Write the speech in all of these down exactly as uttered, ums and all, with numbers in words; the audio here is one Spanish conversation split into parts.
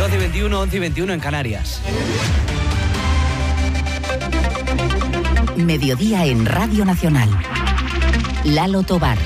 doce y veintiuno, once y veintiuno en Canarias. Mediodía en Radio Nacional. Lalo Tobar.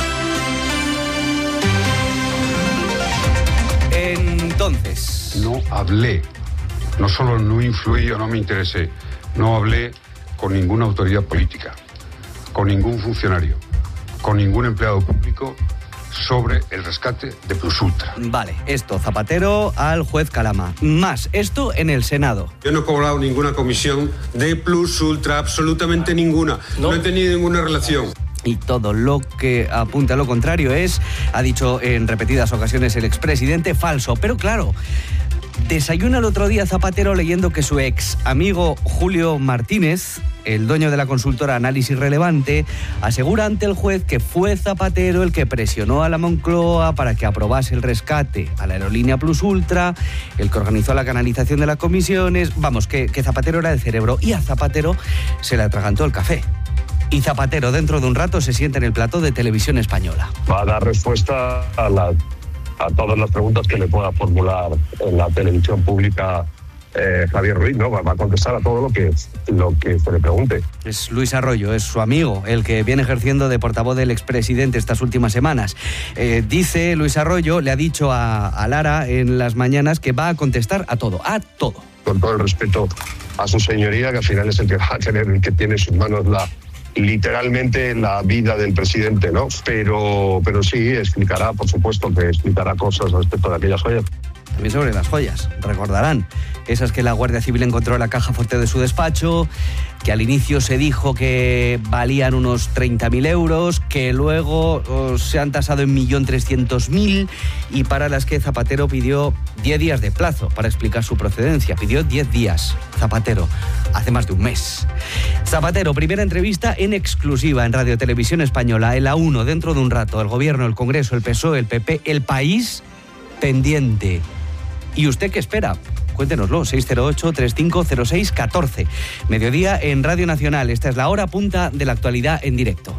Entonces... No hablé, no solo no influí o no me interesé, no hablé con ninguna autoridad política, con ningún funcionario, con ningún empleado público sobre el rescate de Plus Ultra. Vale, esto, Zapatero al juez Calama. Más, esto en el Senado. Yo no he cobrado ninguna comisión de Plus Ultra, absolutamente ninguna. No, no he tenido ninguna relación. Y todo lo que apunta a lo contrario es, ha dicho en repetidas ocasiones el expresidente, falso. Pero claro, desayuna el otro día Zapatero leyendo que su ex amigo Julio Martínez, el dueño de la consultora Análisis Relevante, asegura ante el juez que fue Zapatero el que presionó a la Moncloa para que aprobase el rescate a la aerolínea Plus Ultra, el que organizó la canalización de las comisiones, vamos, que, que Zapatero era el cerebro, y a Zapatero se le atragantó el café. Y Zapatero dentro de un rato se sienta en el plató de Televisión Española. Va a dar respuesta a, la, a todas las preguntas que le pueda formular en la televisión pública eh, Javier Ruiz, ¿no? Va, va a contestar a todo lo que, lo que se le pregunte. Es Luis Arroyo, es su amigo, el que viene ejerciendo de portavoz del expresidente estas últimas semanas. Eh, dice Luis Arroyo, le ha dicho a, a Lara en las mañanas que va a contestar a todo, a todo. Con todo el respeto a su señoría, que al final es el que va a tener, el que tiene en sus manos la... literalmente la vida del presidente, ¿no? Pero, pero sí, explicará, por supuesto, que explicará cosas respecto de aquellas joyas. También sobre las joyas, recordarán, esas que la Guardia Civil encontró en la caja fuerte de su despacho, que al inicio se dijo que valían unos treinta mil euros, que luego oh, se han tasado en un millón trescientos mil y para las que Zapatero pidió diez días de plazo para explicar su procedencia. Pidió diez días, Zapatero, hace más de un mes. Zapatero, primera entrevista en exclusiva en Radio Televisión Española, en la uno, dentro de un rato. El Gobierno, el Congreso, el P S O E, el P P, el país pendiente. ¿Y usted qué espera? Cuéntenoslo, seis cero ocho, treinta y cinco cero seis, catorce. Mediodía en Radio Nacional. Esta es la hora punta de la actualidad en directo.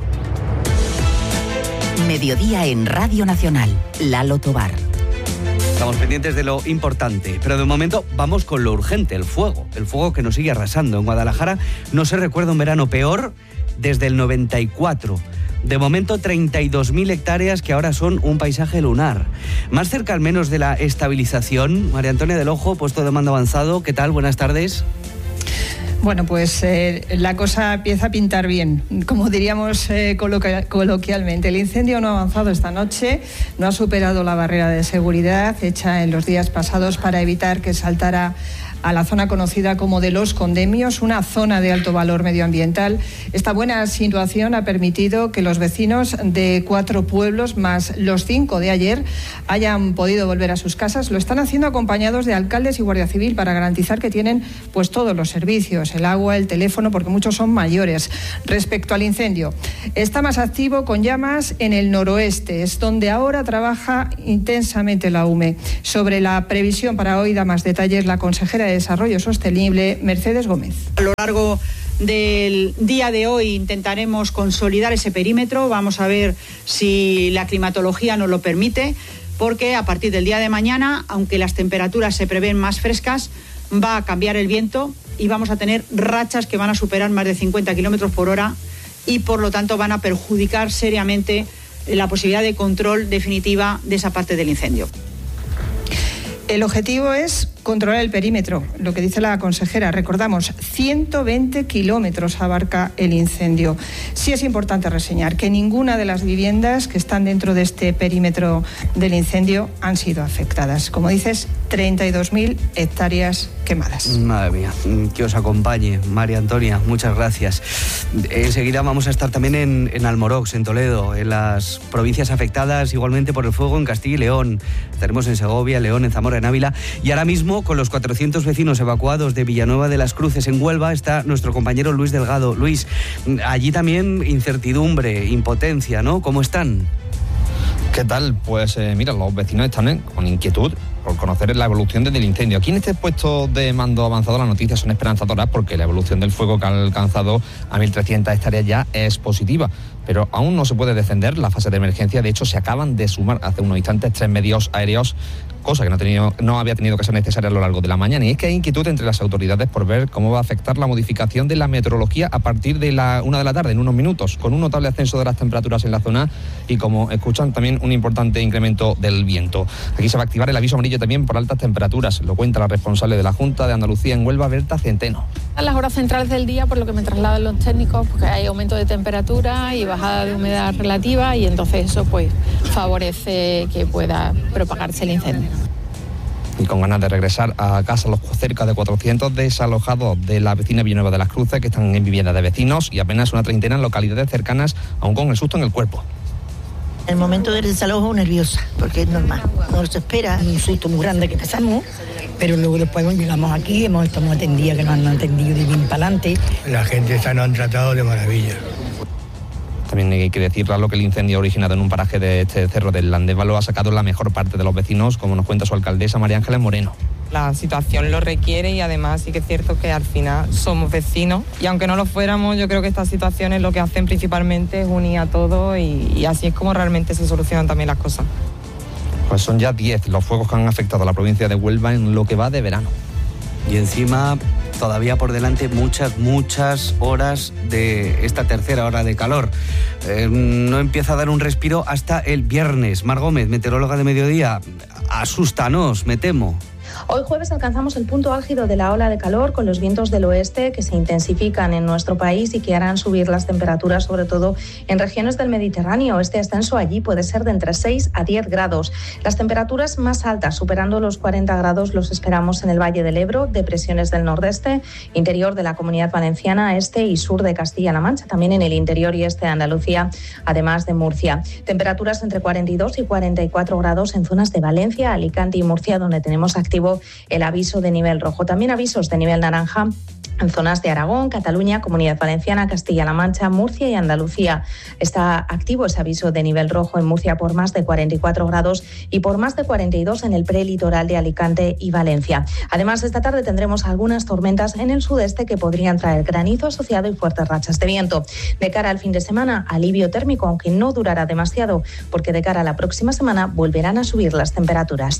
Mediodía en Radio Nacional. Lalo Tobar. Estamos pendientes de lo importante, pero de momento vamos con lo urgente, el fuego. El fuego que nos sigue arrasando. En Guadalajara no se recuerda un verano peor desde el noventa y cuatro. De momento, treinta y dos mil hectáreas que ahora son un paisaje lunar. Más cerca al menos de la estabilización. María Antonia del Ojo, puesto de mando avanzado. ¿Qué tal? Buenas tardes. Bueno, pues eh, la cosa empieza a pintar bien, como diríamos eh, coloqui- coloquialmente. El incendio no ha avanzado esta noche, no ha superado la barrera de seguridad hecha en los días pasados para evitar que saltara a la zona conocida como de Los Condemios, una zona de alto valor medioambiental. Esta buena situación ha permitido que los vecinos de cuatro pueblos, más los cinco de ayer, hayan podido volver a sus casas. Lo están haciendo acompañados de alcaldes y Guardia Civil para garantizar que tienen pues todos los servicios, el agua, el teléfono, porque muchos son mayores. Respecto al incendio, está más activo con llamas en el noroeste, es donde ahora trabaja intensamente la U M E. Sobre la previsión para hoy da más detalles la consejera de Desarrollo Sostenible, Mercedes Gómez. A lo largo del día de hoy intentaremos consolidar ese perímetro, vamos a ver si la climatología nos lo permite, porque a partir del día de mañana, aunque las temperaturas se prevén más frescas, va a cambiar el viento y vamos a tener rachas que van a superar más de cincuenta kilómetros por hora y por lo tanto van a perjudicar seriamente la posibilidad de control definitiva de esa parte del incendio. El objetivo es controlar el perímetro, lo que dice la consejera. Recordamos, ciento veinte kilómetros abarca el incendio. Sí es importante reseñar que ninguna de las viviendas que están dentro de este perímetro del incendio han sido afectadas. Como dices, treinta y dos mil hectáreas quemadas. Madre mía, que os acompañe, María Antonia, muchas gracias. Enseguida vamos a estar también en, en Almorox, en Toledo, en las provincias afectadas igualmente por el fuego en Castilla y León. Estaremos en Segovia, León, en Zamora, en Ávila, y ahora mismo con los cuatrocientos vecinos evacuados de Villanueva de las Cruces en Huelva está nuestro compañero Luis Delgado. Luis, allí también incertidumbre, impotencia, ¿no? ¿Cómo están? ¿Qué tal? Pues eh, mira, los vecinos están eh, con inquietud por conocer la evolución del incendio. Aquí en este puesto de mando avanzado las noticias son esperanzadoras porque la evolución del fuego que ha alcanzado a mil trescientas hectáreas ya es positiva, pero aún no se puede descender la fase de emergencia. De hecho, se acaban de sumar hace unos instantes tres medios aéreos cosa que no, ha tenido, no había tenido que ser necesaria a lo largo de la mañana. Y es que hay inquietud entre las autoridades por ver cómo va a afectar la modificación de la meteorología a partir de la una de la tarde, en unos minutos, con un notable ascenso de las temperaturas en la zona y, como escuchan, también un importante incremento del viento. Aquí se va a activar el aviso amarillo también por altas temperaturas, lo cuenta la responsable de la Junta de Andalucía en Huelva, Berta Centeno. A las horas centrales del día, por lo que me trasladan los técnicos, porque hay aumento de temperatura y bajada de humedad relativa, y entonces eso pues favorece que pueda propagarse el incendio. Y con ganas de regresar a casa los cerca de cuatrocientos desalojados de la vecina Villanueva de las Cruces, que están en vivienda de vecinos, y apenas una treintena en localidades cercanas, aún con el susto en el cuerpo. En el momento del desalojo nerviosa, porque es normal, no se espera, un susto muy grande que pasamos, pero luego después bueno, llegamos aquí, hemos estado atendidos, que nos han atendido de bien para adelante. La gente esta nos han tratado de maravilla. También hay que decir, lo que el incendio originado en un paraje de este cerro del Landévalo ha sacado la mejor parte de los vecinos, como nos cuenta su alcaldesa María Ángeles Moreno. La situación lo requiere y además sí que es cierto que al final somos vecinos y aunque no lo fuéramos, yo creo que estas situaciones lo que hacen principalmente es unir a todos y, y así es como realmente se solucionan también las cosas. Pues son ya diez los fuegos que han afectado a la provincia de Huelva en lo que va de verano. Y encima todavía por delante muchas, muchas horas de esta tercera hora de calor. Eh, no empieza a dar un respiro hasta el viernes. Mar Gómez, meteoróloga de mediodía, asústanos, me temo. Hoy jueves alcanzamos el punto álgido de la ola de calor con los vientos del oeste que se intensifican en nuestro país y que harán subir las temperaturas, sobre todo en regiones del Mediterráneo. Este ascenso allí puede ser de entre seis a diez grados. Las temperaturas más altas, superando los cuarenta grados, los esperamos en el Valle del Ebro, depresiones del nordeste, interior de la Comunidad Valenciana, este y sur de Castilla-La Mancha, también en el interior y este de Andalucía, además de Murcia. Temperaturas entre cuarenta y dos y cuarenta y cuatro grados en zonas de Valencia, Alicante y Murcia, donde tenemos activo el aviso de nivel rojo. También avisos de nivel naranja en zonas de Aragón, Cataluña, Comunidad Valenciana, Castilla-La Mancha, Murcia y Andalucía. Está activo ese aviso de nivel rojo en Murcia por más de cuarenta y cuatro grados y por más de cuarenta y dos en el prelitoral de Alicante y Valencia. Además, esta tarde tendremos algunas tormentas en el sudeste que podrían traer granizo asociado y fuertes rachas de viento. De cara al fin de semana, alivio térmico, aunque no durará demasiado, porque de cara a la próxima semana volverán a subir las temperaturas.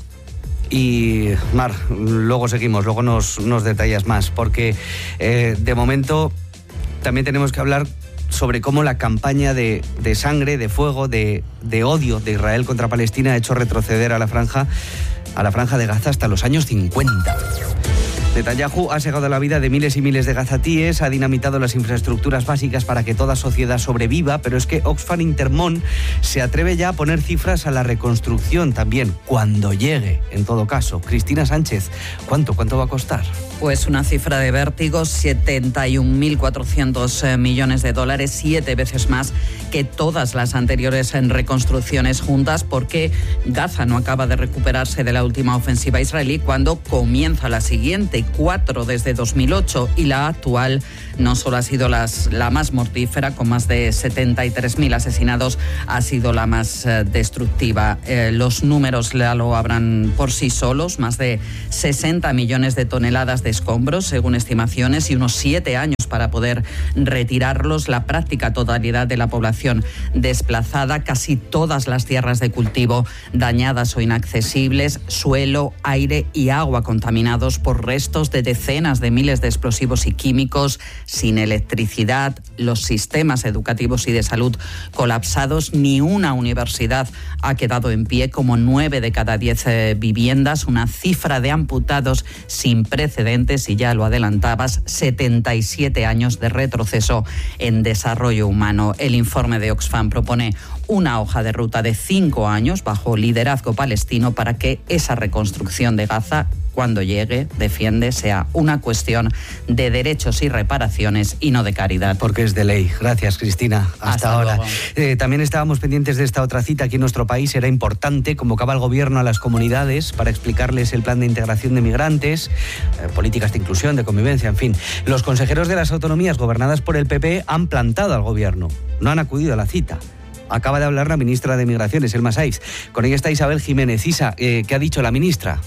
Y Mar, luego seguimos, luego nos, nos detallas más, porque eh, de momento también tenemos que hablar sobre cómo la campaña de, de sangre, de fuego, de, de odio de Israel contra Palestina ha hecho retroceder a la franja, a la franja de Gaza hasta los años cincuenta. Netanyahu ha segado la vida de miles y miles de gazatíes, ha dinamitado las infraestructuras básicas para que toda sociedad sobreviva, pero es que Oxfam Intermón se atreve ya a poner cifras a la reconstrucción también, cuando llegue, en todo caso. Cristina Sánchez, ¿cuánto, cuánto va a costar? Pues una cifra de vértigo, setenta y un mil cuatrocientos millones de dólares, siete veces más que todas las anteriores en reconstrucciones juntas, porque Gaza no acaba de recuperarse de la última ofensiva israelí cuando comienza la siguiente, cuatro desde dos mil ocho, y la actual no solo ha sido las, la más mortífera, con más de setenta y tres mil asesinados, ha sido la más eh, destructiva. Eh, los números ya lo hablan por sí solos, más de sesenta millones de toneladas de escombros, según estimaciones, y unos siete años para poder retirarlos. La práctica totalidad de la población desplazada, casi todas las tierras de cultivo dañadas o inaccesibles, suelo, aire y agua contaminados por restos de decenas de miles de explosivos y químicos, sin electricidad, los sistemas educativos y de salud colapsados. Ni una universidad ha quedado en pie, como nueve de cada diez eh, viviendas, una cifra de amputados sin precedentes, y ya lo adelantabas, setenta y siete años de retroceso en desarrollo humano. El informe de Oxfam propone una hoja de ruta de cinco años bajo liderazgo palestino para que esa reconstrucción de Gaza, cuando llegue, defiende, sea una cuestión de derechos y reparaciones y no de caridad. Porque es de ley. Gracias, Cristina. Hasta, Hasta ahora. Eh, también estábamos pendientes de esta otra cita aquí en nuestro país. Era importante. Convocaba el gobierno a las comunidades para explicarles el plan de integración de migrantes, eh, políticas de inclusión, de convivencia, en fin. Los consejeros de las autonomías gobernadas por el P P han plantado al gobierno. No han acudido a la cita. Acaba de hablar la ministra de Migraciones, Elma Saiz. Con ella está Isabel Jiménez. Isa, eh, ¿qué ha dicho la ministra?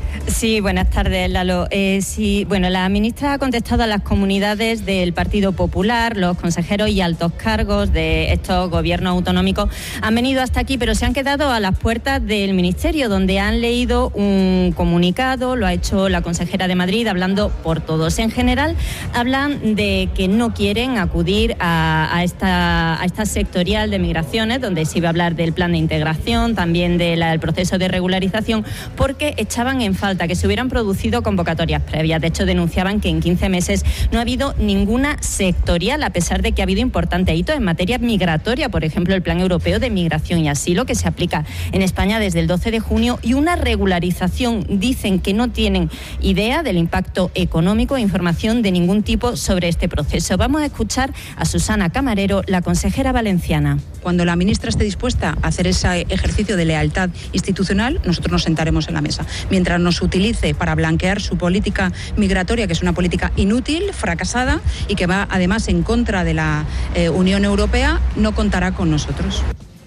Sí, buenas tardes, Lalo. Eh, sí, bueno, la ministra ha contestado a las comunidades del Partido Popular, los consejeros y altos cargos de estos gobiernos autonómicos han venido hasta aquí, pero se han quedado a las puertas del Ministerio, donde han leído un comunicado, lo ha hecho la consejera de Madrid, hablando por todos. En general, hablan de que no quieren acudir a, a, esta, a esta sectorial de migraciones, donde se iba a hablar del plan de integración, también del proceso de regularización, porque echaban en falta que se hubieran producido convocatorias previas. De hecho, denunciaban que en quince meses no ha habido ninguna sectorial, a pesar de que ha habido importantes hitos en materia migratoria, por ejemplo, el Plan Europeo de Migración y Asilo, que se aplica en España desde el doce de junio, y una regularización. Dicen que no tienen idea del impacto económico e información de ningún tipo sobre este proceso. Vamos a escuchar a Susana Camarero, la consejera valenciana. Cuando la ministra esté dispuesta a hacer ese ejercicio de lealtad institucional, nosotros nos sentaremos en la mesa. Mientras nos utilice para blanquear su política migratoria, que es una política inútil, fracasada y que va además en contra de la eh, Unión Europea, no contará con nosotros.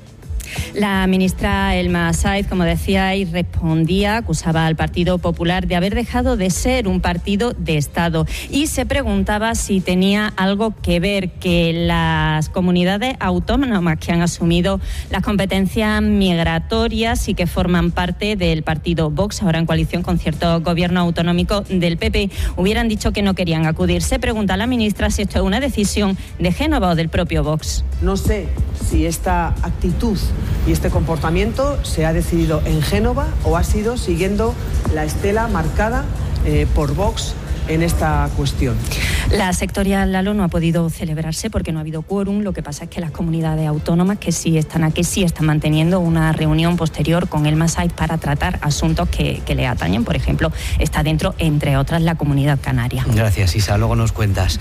La ministra Elma Sáez, como decía, y respondía, acusaba al Partido Popular de haber dejado de ser un partido de Estado y se preguntaba si tenía algo que ver que las comunidades autónomas que han asumido las competencias migratorias y que forman parte del partido Vox, ahora en coalición con ciertos gobiernos autonómicos del P P, hubieran dicho que no querían acudir. Se pregunta a la ministra si esto es una decisión de Génova o del propio Vox. No sé si esta actitud y este comportamiento se ha decidido en Génova o ha sido siguiendo la estela marcada eh, por Vox en esta cuestión. La sectorial Lalo no ha podido celebrarse porque no ha habido quórum. Lo que pasa es que las comunidades autónomas que sí están aquí sí están manteniendo una reunión posterior con Elma Sáez para tratar asuntos que, que le atañen. Por ejemplo, está dentro, entre otras, la Comunidad Canaria. Gracias, Isa, luego nos cuentas.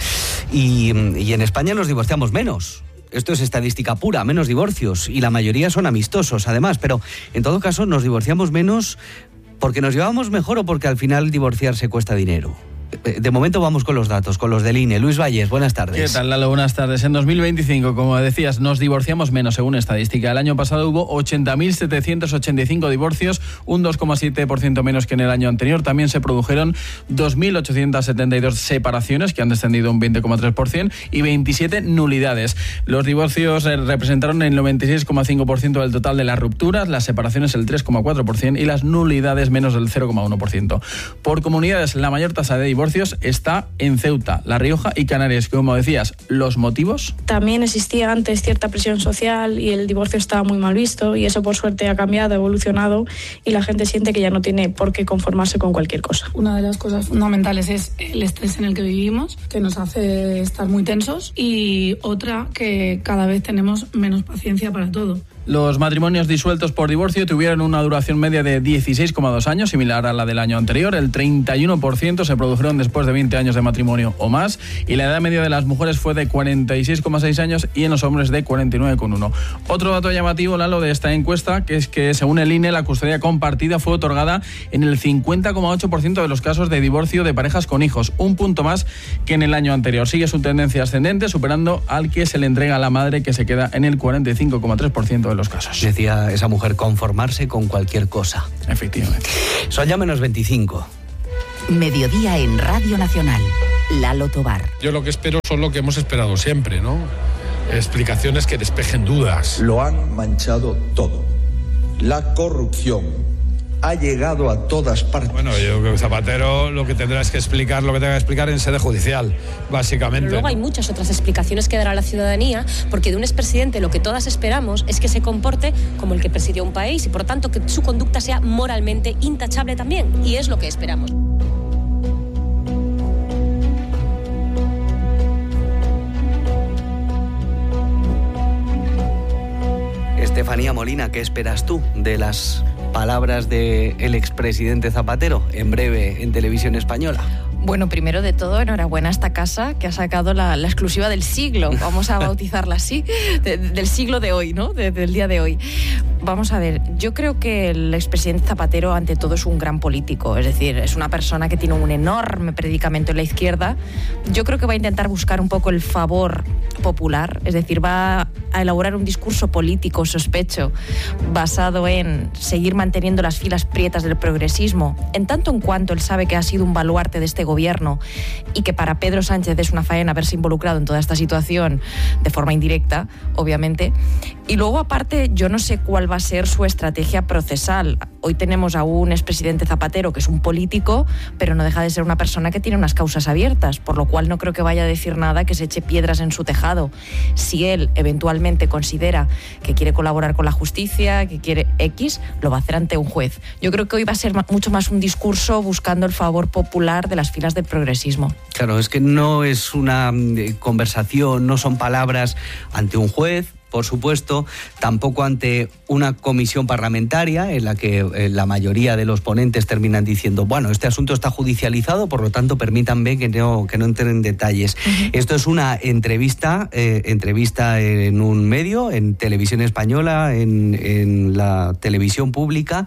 Y, y en España nos divorciamos menos. Esto es estadística pura, menos divorcios, y la mayoría son amistosos, además, pero en todo caso nos divorciamos menos porque nos llevamos mejor o porque al final divorciarse cuesta dinero. De momento vamos con los datos, con los del I N E. Luis Valles, buenas tardes. ¿Qué tal, Lalo? Buenas tardes. En dos mil veinticinco, como decías, nos divorciamos menos según estadística. El año pasado hubo ochenta mil setecientos ochenta y cinco divorcios, un dos coma siete por ciento menos que en el año anterior. También se produjeron dos mil ochocientas setenta y dos separaciones, que han descendido un veinte coma tres por ciento, y veintisiete nulidades. Los divorcios representaron el noventa y seis coma cinco por ciento del total de las rupturas, las separaciones el tres coma cuatro por ciento y las nulidades menos del cero coma uno por ciento. Por comunidades, la mayor tasa de divorcios está en Ceuta, La Rioja y Canarias. Como decías, ¿los motivos? También existía antes cierta presión social y el divorcio estaba muy mal visto, y eso por suerte ha cambiado, ha evolucionado, y la gente siente que ya no tiene por qué conformarse con cualquier cosa. Una de las cosas fundamentales es el estrés en el que vivimos, que nos hace estar muy tensos, y otra, que cada vez tenemos menos paciencia para todo. Los matrimonios disueltos por divorcio tuvieron una duración media de dieciséis coma dos años, similar a la del año anterior. El treinta y uno por ciento se produjeron después de veinte años de matrimonio o más, y la edad media de las mujeres fue de cuarenta y seis coma seis años y en los hombres de cuarenta y nueve coma uno. Otro dato llamativo, Lalo, de esta encuesta, que es que según el I N E, la custodia compartida fue otorgada en el cincuenta coma ocho por ciento de los casos de divorcio de parejas con hijos, un punto más que en el año anterior. Sigue su tendencia ascendente, superando al que se le entrega a la madre, que se queda en el cuarenta y cinco coma tres por ciento de los casos. Decía esa mujer, conformarse con cualquier cosa. Efectivamente. Son ya menos veinticinco. Mediodía en Radio Nacional. Lalo Tobar. Yo lo que espero son lo que hemos esperado siempre, ¿no? Explicaciones que despejen dudas. Lo han manchado todo. La corrupción ha llegado a todas partes. Bueno, yo creo que Zapatero lo que tendrá es que explicar lo que tenga que explicar en sede judicial, básicamente. Pero luego hay muchas otras explicaciones que dar a la ciudadanía, porque de un expresidente lo que todas esperamos es que se comporte como el que presidió un país, y por tanto que su conducta sea moralmente intachable también, y es lo que esperamos. Estefanía Molina, ¿qué esperas tú de las palabras del expresidente Zapatero en breve en Televisión Española? Bueno, primero de todo, enhorabuena a esta casa que ha sacado la, la exclusiva del siglo, vamos a bautizarla así, de, del siglo de hoy, ¿no? De, del día de hoy. Vamos a ver, yo creo que el expresidente Zapatero ante todo es un gran político, es decir, es una persona que tiene un enorme predicamento en la izquierda. Yo creo que va a intentar buscar un poco el favor popular, es decir, va a elaborar un discurso político, sospecho, basado en seguir manteniendo las filas prietas del progresismo, en tanto en cuanto él sabe que ha sido un baluarte de este gobierno y que para Pedro Sánchez es una faena haberse involucrado en toda esta situación de forma indirecta, obviamente. Y luego, aparte, yo no sé cuál va a ser su estrategia procesal. Hoy tenemos a un expresidente Zapatero que es un político, pero no deja de ser una persona que tiene unas causas abiertas, por lo cual no creo que vaya a decir nada que se eche piedras en su tejado. Si él eventualmente considera que quiere colaborar con la justicia, que quiere X, lo va a hacer ante un juez. Yo creo que hoy va a ser mucho más un discurso buscando el favor popular de las filas del progresismo. Claro, es que no es una conversación, no son palabras ante un juez, por supuesto, tampoco ante una comisión parlamentaria en la que eh, la mayoría de los ponentes terminan diciendo, bueno, este asunto está judicializado, por lo tanto, permítanme que no, que no entren en detalles. Uh-huh. Esto es una entrevista, eh, entrevista en un medio, en Televisión Española, en, en la televisión pública,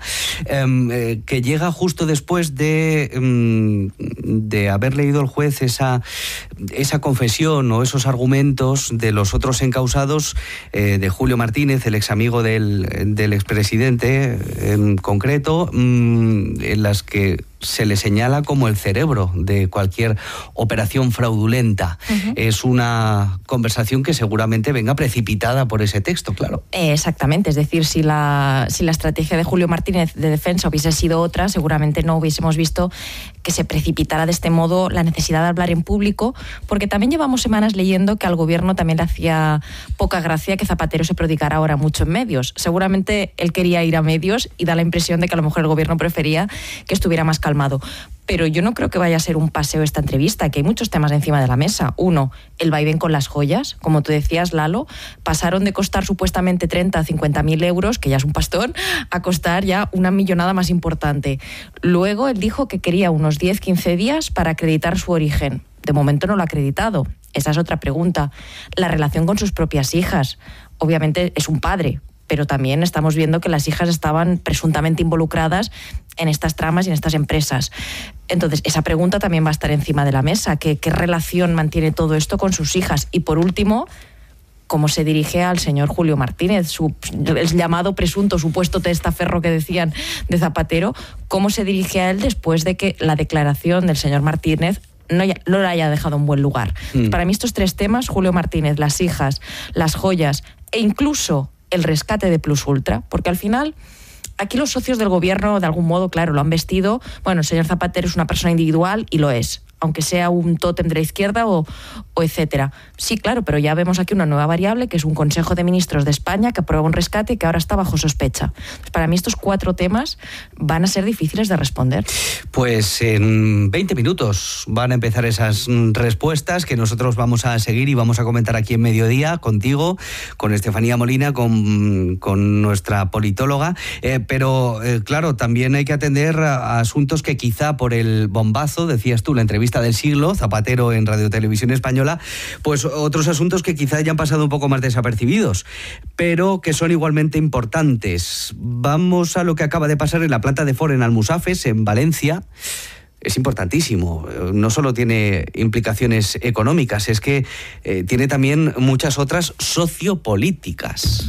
eh, que llega justo después de, eh, de haber leído el juez esa, esa confesión o esos argumentos de los otros encausados, Eh, de Julio Martínez, el ex amigo del, del expresidente en concreto, mmm, en las que se le señala como el cerebro de cualquier operación fraudulenta. Uh-huh. Es una conversación que seguramente venga precipitada por ese texto, claro. Eh, exactamente, es decir, si la, si la estrategia de Julio Martínez de defensa hubiese sido otra, seguramente no hubiésemos visto que se precipitara de este modo la necesidad de hablar en público, porque también llevamos semanas leyendo que al gobierno también le hacía poca gracia que Zapatero se prodicara ahora mucho en medios. Seguramente él quería ir a medios y da la impresión de que a lo mejor el gobierno prefería que estuviera más calmado. Pero yo no creo que vaya a ser un paseo esta entrevista, que hay muchos temas encima de la mesa. Uno, el vaivén con las joyas, como tú decías, Lalo, pasaron de costar supuestamente treinta a cincuenta mil euros, que ya es un pastón, a costar ya una millonada más importante. Luego él dijo que quería unos diez a quince días para acreditar su origen. De momento no lo ha acreditado. Esa es otra pregunta. La relación con sus propias hijas. Obviamente es un padre, pero también estamos viendo que las hijas estaban presuntamente involucradas en estas tramas y en estas empresas. Entonces, esa pregunta también va a estar encima de la mesa. ¿Qué, qué relación mantiene todo esto con sus hijas? Y por último, ¿cómo se dirige al señor Julio Martínez, su, el llamado presunto, supuesto testaferro que decían de Zapatero? ¿Cómo se dirige a él después de que la declaración del señor Martínez no, no le haya dejado en buen lugar? Mm. Para mí estos tres temas, Julio Martínez, las hijas, las joyas e incluso el rescate de Plus Ultra, porque al final aquí los socios del gobierno de algún modo, claro, lo han vestido. Bueno, el señor Zapatero es una persona individual y lo es, aunque sea un tótem de la izquierda o, o etcétera. Sí, claro, pero ya vemos aquí una nueva variable, que es un Consejo de Ministros de España que aprueba un rescate y que ahora está bajo sospecha. Pues para mí estos cuatro temas van a ser difíciles de responder. Pues en veinte minutos van a empezar esas respuestas que nosotros vamos a seguir y vamos a comentar aquí en Mediodía contigo, con Estefanía Molina, con, con nuestra politóloga. Eh, pero, eh, claro, también hay que atender a, a asuntos que quizá por el bombazo, decías tú, la entrevista del siglo, Zapatero en Radio Televisión Española, pues otros asuntos que quizá ya han pasado un poco más desapercibidos, pero que son igualmente importantes. Vamos a lo que acaba de pasar en la planta de Ford en Almusafes, en Valencia. Es importantísimo, no solo tiene implicaciones económicas, es que eh, tiene también muchas otras sociopolíticas.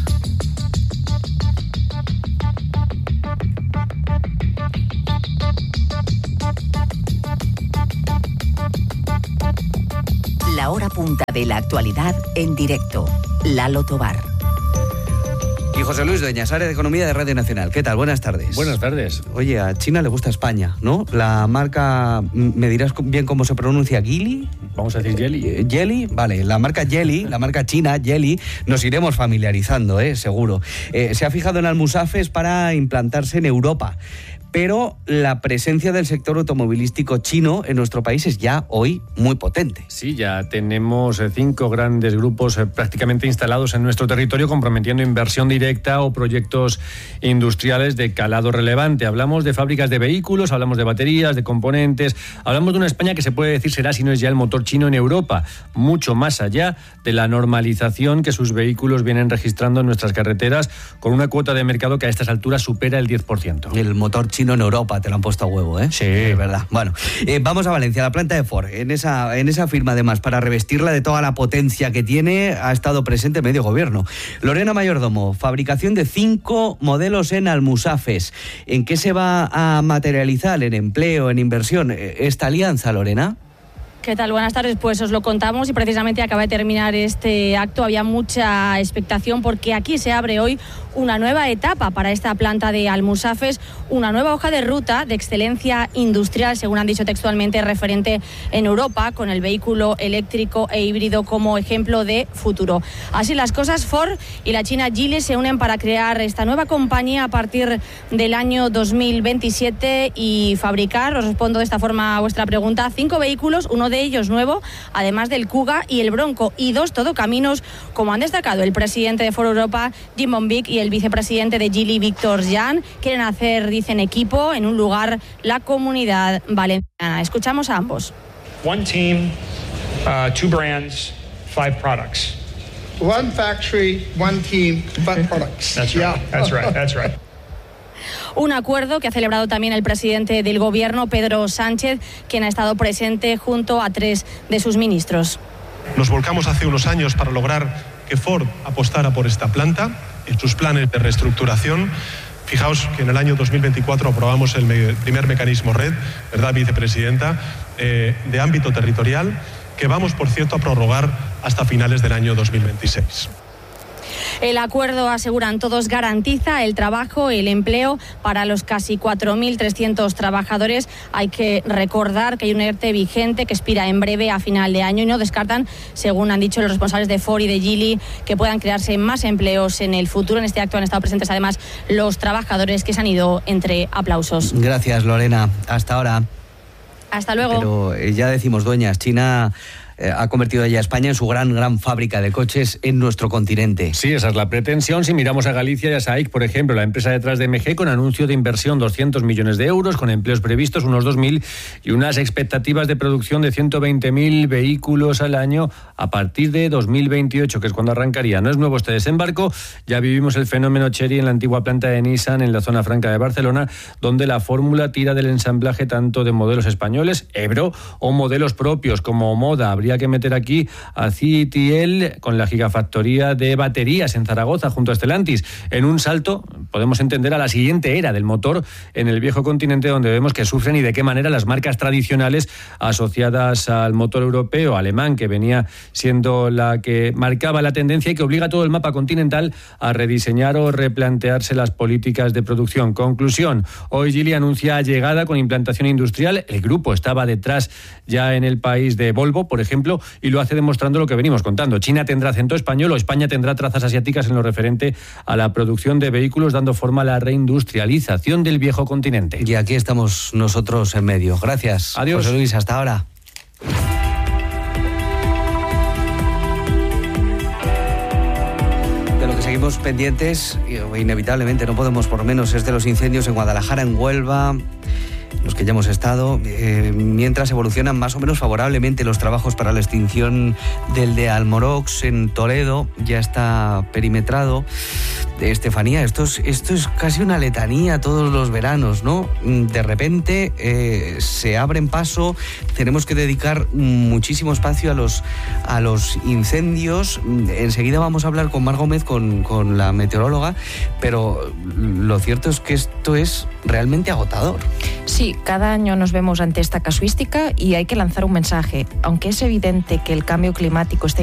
La hora punta de la actualidad en directo. Lalo Tobar. Y José Luis Dueñas, área de Economía de Radio Nacional. ¿Qué tal? Buenas tardes. Buenas tardes. Oye, a China le gusta España, ¿no? La marca, ¿me dirás bien cómo se pronuncia? ¿Geely? Vamos a decir Geely. ¿Geely? Vale, la marca Geely, la marca china Geely, nos iremos familiarizando, ¿eh? Seguro. Eh, se ha fijado en Almusafes para implantarse en Europa. Pero la presencia del sector automovilístico chino en nuestro país es ya hoy muy potente. Sí, ya tenemos cinco grandes grupos prácticamente instalados en nuestro territorio, comprometiendo inversión directa o proyectos industriales de calado relevante. Hablamos de fábricas de vehículos, hablamos de baterías, de componentes. Hablamos de una España que se puede decir será, si no es ya el motor chino en Europa, mucho más allá de la normalización que sus vehículos vienen registrando en nuestras carreteras, con una cuota de mercado que a estas alturas supera el diez por ciento. El motor chino sino en Europa te lo han puesto a huevo, ¿eh? Sí. Es verdad. Bueno, eh, vamos a Valencia, la planta de Ford. En esa, en esa firma, además, para revestirla de toda la potencia que tiene, ha estado presente medio gobierno. Lorena Mayordomo, fabricación de cinco modelos en Almusafes. ¿En qué se va a materializar? ¿En empleo, en inversión? ¿Esta alianza, Lorena? ¿Qué tal? Buenas tardes. Pues os lo contamos y precisamente acaba de terminar este acto. Había mucha expectación porque aquí se abre hoy una nueva etapa para esta planta de Almusafes, una nueva hoja de ruta de excelencia industrial, según han dicho textualmente, referente en Europa, con el vehículo eléctrico e híbrido como ejemplo de futuro. Así las cosas, Ford y la china Geely se unen para crear esta nueva compañía a partir del año dos mil veintisiete y fabricar, os respondo de esta forma a vuestra pregunta, cinco vehículos, uno de ellos nuevo, además del Kuga y el Bronco, y dos todocaminos, como han destacado el presidente de Ford Europa, Jim Bonvic, y el vicepresidente de Geely, Víctor Jan. Quieren hacer, dicen, equipo en un lugar, la Comunidad Valenciana. Escuchamos a ambos. One team, uh, two brands, five products. One factory, one team, but products. That's right. Yeah. That's right. That's right. Un acuerdo que ha celebrado también el presidente del Gobierno, Pedro Sánchez, quien ha estado presente junto a tres de sus ministros. Nos volcamos hace unos años para lograr que Ford apostara por esta planta en sus planes de reestructuración. Fijaos que en el año dos mil veinticuatro aprobamos el, me- el primer mecanismo red, ¿verdad, vicepresidenta?, eh, de ámbito territorial, que vamos, por cierto, a prorrogar hasta finales del año dos mil veintiséis. El acuerdo, aseguran todos, garantiza el trabajo, el empleo para los casi cuatro mil trescientos trabajadores. Hay que recordar que hay un ERTE vigente que expira en breve a final de año y no descartan, según han dicho los responsables de Ford y de Geely, que puedan crearse más empleos en el futuro. En este acto han estado presentes además los trabajadores que se han ido entre aplausos. Gracias, Lorena. Hasta ahora. Hasta luego. Pero eh, ya decimos, dueñas, China eh, ha convertido ya a España en su gran, gran fábrica de coches en nuestro continente. Sí, esa es la pretensión. Si miramos a Galicia y a SAIC, por ejemplo, la empresa detrás de M G, con anuncio de inversión doscientos millones de euros, con empleos previstos unos dos mil y unas expectativas de producción de ciento veinte mil vehículos al año a partir de dos mil veintiocho, que es cuando arrancaría. No es nuevo este desembarco, ya vivimos el fenómeno Chery en la antigua planta de Nissan en la zona franca de Barcelona, donde la fórmula tira del ensamblaje tanto de modelos españoles, Ebro, o modelos propios como Moda. Habría que meter aquí a C T L con la gigafactoría de baterías en Zaragoza junto a Stellantis. En un salto podemos entender a la siguiente era del motor en el viejo continente, donde vemos que sufren y de qué manera las marcas tradicionales asociadas al motor europeo, alemán, que venía siendo la que marcaba la tendencia y que obliga a todo el mapa continental a rediseñar o replantearse las políticas de producción. Conclusión, hoy Geely anuncia llegada con implantación industrial. El grupo estaba detrás ya en el país de Volvo, por ejemplo, y lo hace demostrando lo que venimos contando. China tendrá acento español o España tendrá trazas asiáticas en lo referente a la producción de vehículos, dando forma a la reindustrialización del viejo continente. Y aquí estamos nosotros en medio. Gracias. Adiós. José Luis, hasta ahora. De lo que seguimos pendientes, inevitablemente no podemos por menos, es de los incendios en Guadalajara, en Huelva, los que ya hemos estado, eh, mientras evolucionan más o menos favorablemente los trabajos para la extinción del de Almorox en Toledo. Ya está perimetrado. Estefanía, esto es, esto es casi una letanía todos los veranos, ¿no? De repente eh, se abren paso, tenemos que dedicar muchísimo espacio a los, a los incendios. Enseguida vamos a hablar con Mar Gómez, con, con la meteoróloga, pero lo cierto es que esto es realmente agotador. Sí, cada año nos vemos ante esta casuística y hay que lanzar un mensaje. Aunque es evidente que el cambio climático está